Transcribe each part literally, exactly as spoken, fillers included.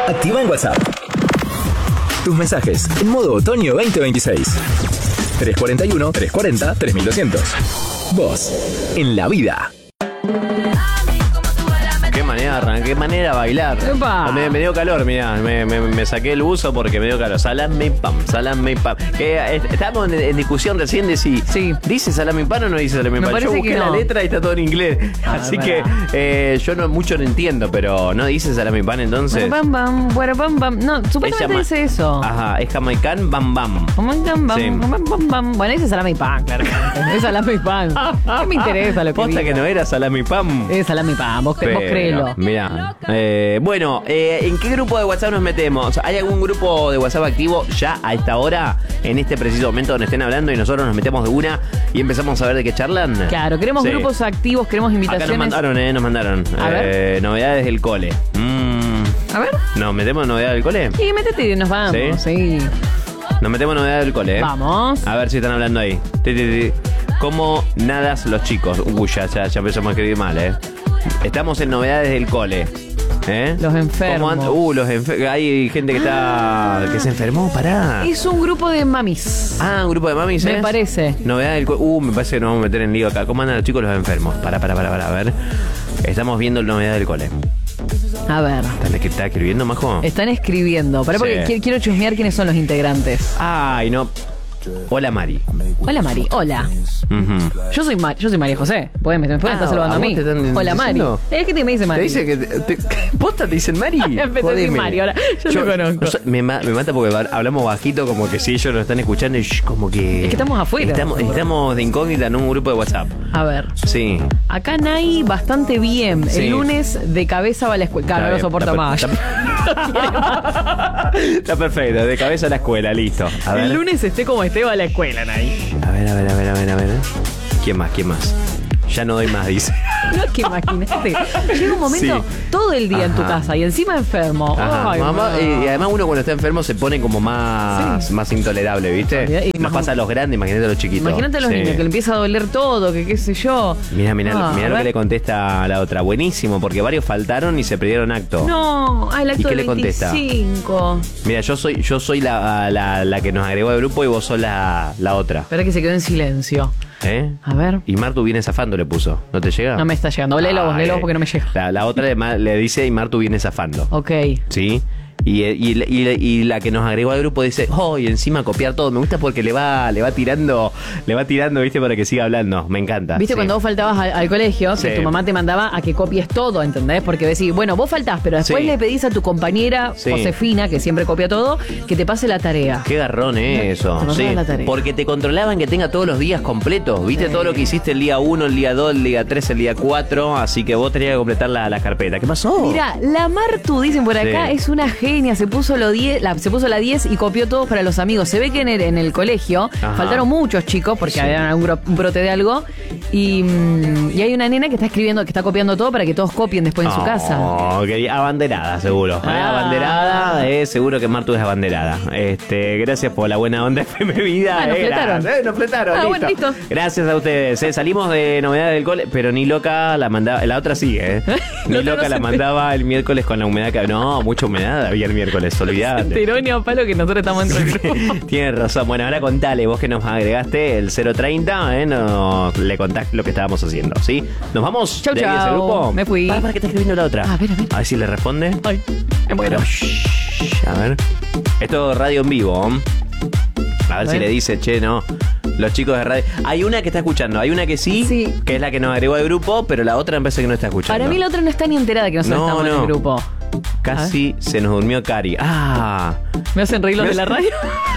Activa en WhatsApp tus mensajes en modo otoño veinte veintiséis. tres cuarenta y uno, tres cuarenta, tres mil doscientos. Vos, en la vida. Qué manera, qué manera de bailar. Me, me dio calor, mirá. Me, me, me saqué el buzo porque me dio calor. Salame pam, salame pam. Que, estamos en, en discusión recién de si sí. dice salame pan o no dice salame pan. Yo busqué no. la letra y está todo en inglés. Ah, Así que eh, yo no mucho no entiendo, pero no dice salame pan entonces. Bam, bam, bam, bam, bam. No, supuestamente llama, dice eso. Ajá, es jamaicán bam bam. Jamaicán bam, sí. bam, bam, bam. Bueno, dice salame pan, claro. Es salame pan. ¿Qué me interesa lo que Posta que no era salame pan. Es salame pan, vos, vos créelo. Mira, eh, bueno, eh, ¿en qué grupo de WhatsApp nos metemos? ¿Hay algún grupo de WhatsApp activo ya a esta hora, en este preciso momento donde estén hablando y nosotros nos metemos de una y empezamos a ver de qué charlan? Claro, queremos sí. grupos activos, queremos invitaciones. Acá nos mandaron, eh, nos mandaron. A eh, ver. Novedades del cole. Mm. A ver. ¿Nos metemos en novedades del cole? Sí, métete y nos vamos, sí. sí. Nos metemos en novedades del cole, ¿eh? Vamos. A ver si están hablando ahí. ¿Cómo nadas los chicos? Uy, ya, ya, ya empezamos a escribir mal, ¿eh? Estamos en novedades del cole. ¿Eh? Los enfermos. Uh, los enfer- hay gente que está que se enfermó, pará. Es un grupo de mamis. Ah, un grupo de mamis, Me ¿eh? parece. Novedades del cole. Uh, me parece que nos vamos a meter en lío acá. ¿Cómo andan los chicos los enfermos? Pará, pará, pará, pará, a ver. Estamos viendo novedades del cole. A ver. ¿Están, ¿Está escribiendo, Majo? Están escribiendo. Pará, porque sí. quiero chusmear quiénes son los integrantes. Ay, no. Hola, Mari. Hola, Mari. Hola. Uh-huh. Yo soy Mar- yo soy María José. ¿Pueden me, me pueden ah, estar saludando a mí? Hola, Mari. Es que te me dice Mari. ¿Te dice que te, te, ¿Posta te dicen Mari? Empecé a decir Mari, ahora yo, yo lo conozco. No, me, me mata porque hablamos bajito, como que si ellos nos están escuchando y shh, como que... Es que estamos afuera. Estamos, estamos de incógnita en un grupo de WhatsApp. A ver. Sí. Acá Nay bastante bien. Sí. El lunes de cabeza va a la escuela. Claro, no lo soporta está, más. Está, está perfecto, de cabeza a la escuela, listo. A ver. El lunes esté como esté va a la escuela, Nay. A ver, a ver, a ver, a ver, a ver. ¿Quién más? ¿Quién más? Ya no doy más, dice. No es que imagínate. Llega un momento sí. todo el día Ajá. en tu casa y encima enfermo. Ay, mamá, no. y, y además uno cuando está enfermo se pone como más, sí. más intolerable, ¿viste? Y nos pasa a los grandes, imagínate a los chiquitos. Imagínate a los sí. niños que le empieza a doler todo, que qué sé yo. Mira, mira, ah, mira lo que le contesta a la otra. Buenísimo, porque varios faltaron y se perdieron acto. No, al acto ¿Y qué del le contesta? veinticinco. Mira, yo soy, yo soy la, la, la que nos agregó al grupo y vos sos la, la otra. Espera que se quedó en silencio. ¿Eh? A ver. Y Martu viene zafando, le puso. ¿No te llega? No me está llegando. Léelo vos, léelo vos porque no me llega. La, la otra le, le dice y Martu viene zafando. Ok. ¿Sí? Y, y, y, y la que nos agregó al grupo dice, oh, y encima copiar todo. Me gusta porque le va, le va tirando, le va tirando, viste, para que siga hablando. Me encanta. Viste, sí. cuando vos faltabas al, al colegio, sí. que tu mamá te mandaba a que copies todo, ¿entendés? Porque decís, bueno, vos faltás, pero después sí. le pedís a tu compañera sí. Josefina, que siempre copia todo, que te pase la tarea. Qué garrón es eso. Te sí. la tarea. Porque te controlaban que tenga todos los días completos. Viste sí. todo lo que hiciste el día uno, el día dos, el día tres, el día cuatro. Así que vos tenías que completar la, la carpeta. ¿Qué pasó? Mira, la Martu, dicen por acá, sí. es una genia. Se puso lo diez, la, se puso la diez y copió todo para los amigos. Se ve que en el, en el colegio Ajá. faltaron muchos chicos porque sí. había un, un brote de algo. Y, y hay una nena que está escribiendo, que está copiando todo para que todos copien después en oh, su casa. Okay. Abanderada, seguro. Ah. ¿Eh? Abanderada, eh, seguro que Martu es abanderada. Este, gracias por la buena onda F M Vida. Ah, nos eh, fletaron. Eh, nos fletaron, ah, listo. Bueno, listo. Gracias a ustedes. Eh. Salimos de novedades del cole, pero ni loca la mandaba, la otra sigue, eh. Ni loca no la mandaba el miércoles con la humedad que no, mucha humedad había el miércoles, olvidate. Ironía, palo, que nosotros estamos dentro del grupo. Tienes razón. Bueno, ahora contale, vos que nos agregaste el cero treinta, eh, no, le contás lo que estábamos haciendo, ¿sí? ¿Nos vamos? Chau, de chau. Ese grupo? Me fui. Para, para que está escribiendo la otra. A ver, a ver. A ver si le responde. Ay, me muero. Shh, a ver. Esto es radio en vivo. A ver, a ver si le dice, che, no. Los chicos de radio. Hay una que está escuchando, hay una que sí, sí. que es la que nos agregó al grupo, pero la otra me parece que no está escuchando. Para mí la otra no está ni enterada que nosotros no, estamos no. en el grupo. Casi se nos durmió Cari. Ah. ¿Me hacen reír los de la radio?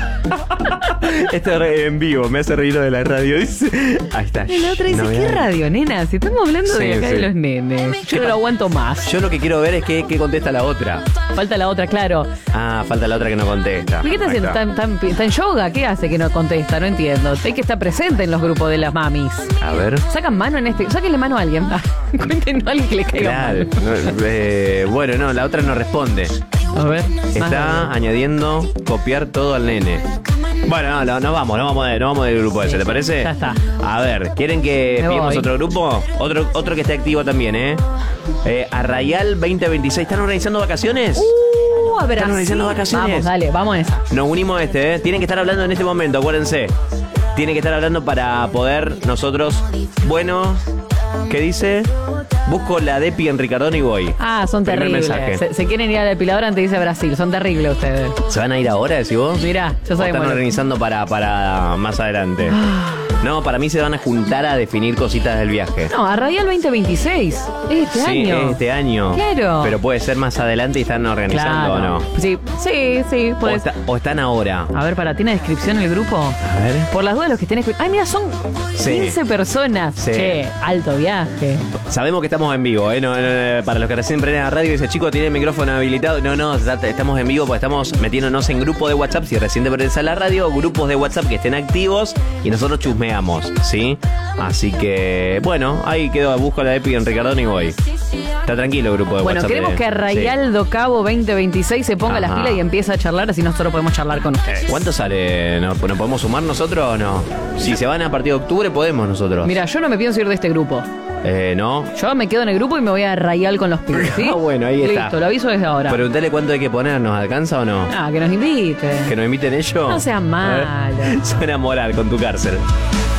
Esto es en vivo, me hace reír lo de la radio, dice. Ahí está. Y la otra dice, no, ¿qué radio, nena? Si estamos hablando sí, de acá sí. de los nenes. Yo no lo aguanto más. Yo lo que quiero ver es qué, qué contesta la otra. Falta la otra, claro. Ah, falta la otra que no contesta. ¿Qué está haciendo? ¿Está, está, está en yoga? ¿Qué hace que no contesta? No entiendo. Hay que estar presente en los grupos de las mamis. A ver. Sacan mano en este. Sáquenle mano a alguien. Cuéntenos a alguien que le caiga claro. mal. No, eh, bueno, no, la otra no responde. A ver. Está Ajá. añadiendo copiar todo al nene. Bueno, no, no, no vamos, no vamos, de, no vamos del grupo ese, ¿te parece? Ya está. A ver, ¿quieren que pidamos otro grupo? Otro, otro que esté activo también, ¿eh? eh Arrayal veinte veintiséis. ¿Están organizando vacaciones? Uh. Uh, a Brasil. Están organizando vacaciones. Vamos, dale, vamos a esa. Nos unimos a este, ¿eh? Tienen que estar hablando en este momento, acuérdense. Tienen que estar hablando para poder nosotros... Bueno, ¿qué dice? Busco la Depi en Ricardón y voy. Ah, son Primer terribles. mensaje. Se, se quieren ir al depilador antes dice Brasil. Son terribles ustedes. ¿Se van a ir ahora, decís vos? Mirá, yo ¿O soy están bueno. organizando para, para más adelante? No, para mí se van a juntar a definir cositas del viaje. No, a Radial veinte veintiséis. Es este sí, año. es este año. Claro. Pero puede ser más adelante y están organizando Claro. o no. Sí, sí, sí. O, Puede está- o están ahora. A ver, para, ¿tiene descripción el grupo? A ver. Por las dudas los que estén escuchando. Ay, mira, son Sí. quince personas. Sí. Che, alto viaje. Sabemos que estamos en vivo, ¿eh? No, no, no, para los que recién prenden la radio y dicen, chicos, ¿tiene el micrófono habilitado? No, no, está- estamos en vivo porque estamos metiéndonos en grupo de WhatsApp. Si recién te prendes a la radio, grupos de WhatsApp que estén activos y nosotros chusmeamos, ¿sí? Así que, bueno, ahí quedó. Busco la Epi en Ricardón y voy. Está tranquilo el grupo de Bueno, WhatsApp. queremos de- que Rayaldo Cabo veinte veintiséis se ponga las Ajá. pilas y empiece a charlar, así nosotros podemos charlar con Sí. ustedes. ¿Cuánto sale? ¿Nos, ¿Nos podemos sumar nosotros o no? Si se van a partir de octubre, podemos nosotros. Mira, yo no me pienso ir de este grupo. Eh, ¿no? Yo me quedo en el grupo y me voy a Rayal con los pibes, ¿sí? Ah, bueno, ahí está. Listo, lo aviso desde ahora. Preguntale cuánto hay que poner, ¿nos alcanza o no? Ah, que nos invite. ¿Que nos inviten ellos? No sean A ver. malos. Suena moral con tu cárcel.